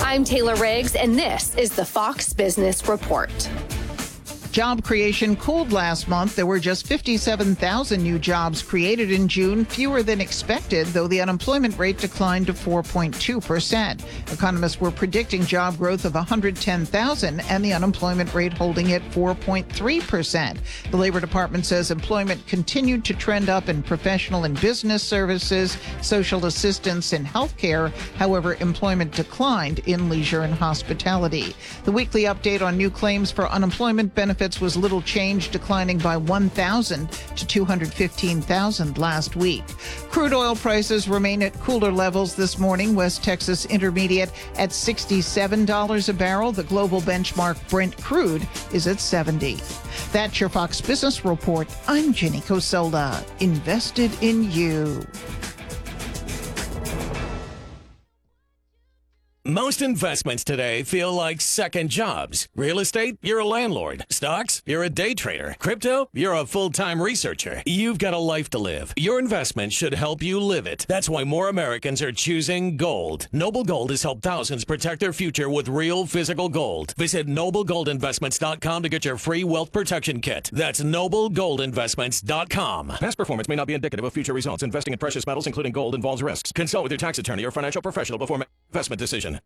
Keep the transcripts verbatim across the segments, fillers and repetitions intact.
I'm Taylor Riggs, and this is the Fox Business Report. Job creation cooled last month. There were just fifty-seven thousand new jobs created in June, fewer than expected, though the unemployment rate declined to four point two percent. Economists were predicting job growth of one hundred ten thousand and the unemployment rate holding at four point three percent. The Labor Department says employment continued to trend up in professional and business services, social assistance, and healthcare. However, employment declined in leisure and hospitality. The weekly update on new claims for unemployment benefits was little change, declining by one thousand to two hundred fifteen thousand last week. Crude oil prices remain at cooler levels this morning. West Texas Intermediate at sixty-seven dollars a barrel. The global benchmark Brent crude is at seventy. That's your Fox Business Report. I'm Jenny Cosola. Invested in you. Most investments today feel like second jobs. Real estate, you're a landlord. Stocks, you're a day trader. Crypto, you're a full-time researcher. You've got a life to live. Your investment should help you live it. That's why more Americans are choosing gold. Noble Gold has helped thousands protect their future with real physical gold. Visit noble gold investments dot com to get your free wealth protection kit. That's noble gold investments dot com. Past performance may not be indicative of future results. Investing in precious metals, including gold, involves risks. Consult with your tax attorney or financial professional before making an investment decision.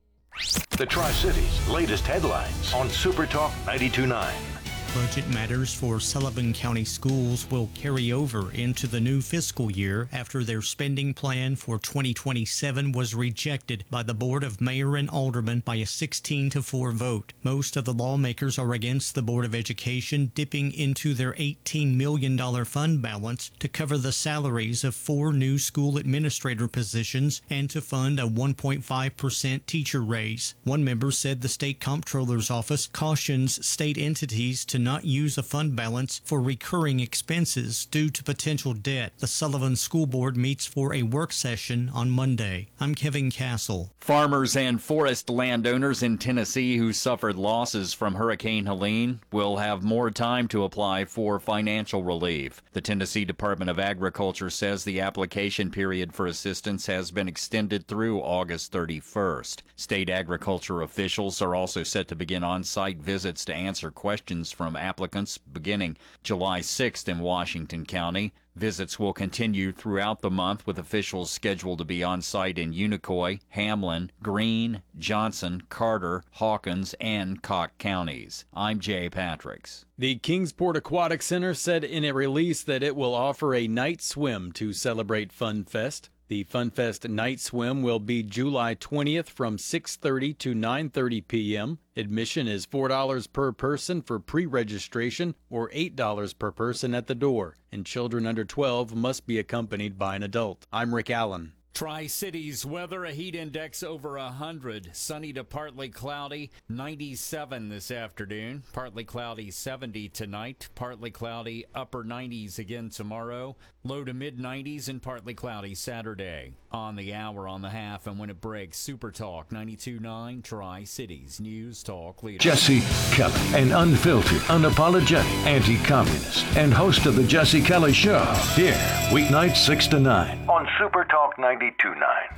The Tri-Cities' latest headlines on Super Talk ninety-two point nine. Budget matters for Sullivan County Schools will carry over into the new fiscal year after their spending plan for twenty twenty-seven was rejected by the Board of Mayor and Aldermen by a sixteen to four vote. Most of the lawmakers are against the Board of Education dipping into their eighteen million dollars fund balance to cover the salaries of four new school administrator positions and to fund a one point five percent teacher raise. One member said the state comptroller's office cautions state entities to not use a fund balance for recurring expenses due to potential debt. The Sullivan School Board meets for a work session on Monday. I'm Kevin Castle. Farmers and forest landowners in Tennessee who suffered losses from Hurricane Helene will have more time to apply for financial relief. The Tennessee Department of Agriculture says the application period for assistance has been extended through August thirty-first. State agriculture officials are also set to begin on-site visits to answer questions from applicants beginning July sixth in Washington County. Visits will continue throughout the month with officials scheduled to be on site in Unicoi, Hamlin, Greene, Johnson, Carter, Hawkins, and Cocke counties. I'm Jay Patricks. The Kingsport Aquatic Center said in a release that it will offer a night swim to celebrate Fun Fest. The FunFest Night Swim will be July twentieth from six thirty to nine thirty p.m. Admission is four dollars per person for pre-registration or eight dollars per person at the door, and children under twelve must be accompanied by an adult. I'm Rick Allen. Tri-Cities weather, a heat index over one hundred, sunny to partly cloudy, ninety-seven this afternoon, partly cloudy seventy tonight, partly cloudy upper nineties again tomorrow, low to mid nineties and partly cloudy Saturday. On the hour, on the half, and when it breaks, Super Talk ninety-two point nine, Tri-Cities News Talk Leader. Jesse Kelly, an unfiltered, unapologetic anti-communist and host of the Jesse Kelly Show, here weeknights six to nine on Super Talk ninety-two point nine.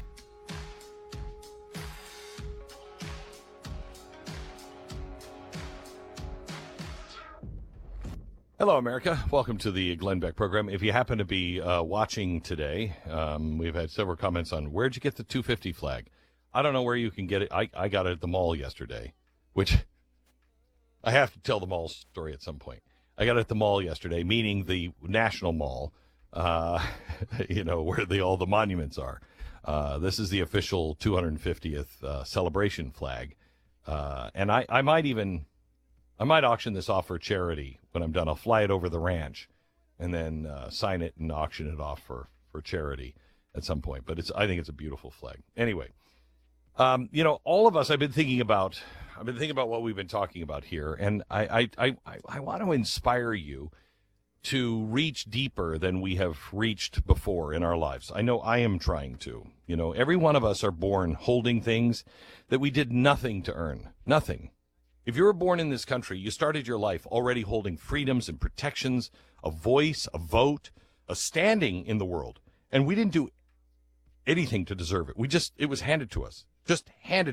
Hello, America. Welcome to the Glenn Beck program. If you happen to be uh, watching today, um, we've had several comments on where'd you get the two fifty flag? I don't know where you can get it. I, I got it at the mall yesterday, which I have to tell the mall story at some point. I got it at the mall yesterday, meaning the National Mall, uh, you know, where the, all the monuments are. Uh, this is the official two hundred fiftieth uh, celebration flag. Uh, and I, I might even... I might auction this off for charity when I'm done. I'll fly it over the ranch and then uh, sign it and auction it off for, for charity at some point. But it's I think it's a beautiful flag. Anyway, um, you know, all of us, I've been thinking about, I've been thinking about what we've been talking about here. And I, I, I, I, I want to inspire you to reach deeper than we have reached before in our lives. I know I am trying to. You know, every one of us are born holding things that we did nothing to earn. Nothing. If you were born in this country, you started your life already holding freedoms and protections, a voice, a vote, a standing in the world. And we didn't do anything to deserve it. We just, it was handed to us. Just handed